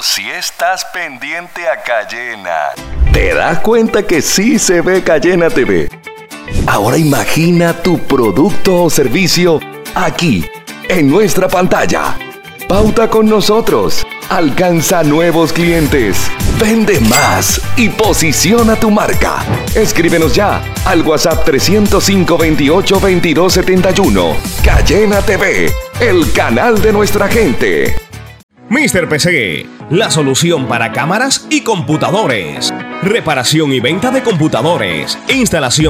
si estás pendiente a Cayena, ¿te das cuenta que sí se ve Cayena TV? Ahora imagina tu producto o servicio aquí, en nuestra pantalla. Pauta con nosotros. Alcanza nuevos clientes. Vende más y posiciona tu marca. Escríbenos ya al WhatsApp 305 28 22 71. Cayena TV, el canal de nuestra gente. Mr. PC, la solución para cámaras y computadores. Reparación y venta de computadores. Instalación